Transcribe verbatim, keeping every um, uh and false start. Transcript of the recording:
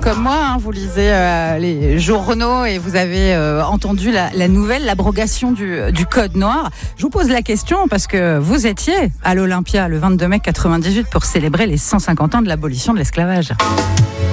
comme moi, hein, vous lisez euh, les journaux et vous avez euh, entendu la, la nouvelle, l'abrogation du, du code noir. Je vous pose la question parce que vous étiez à l'Olympia le vingt-deux mai quatre-vingt-dix-huit pour célébrer les cent cinquante ans de l'abolition de l'esclavage.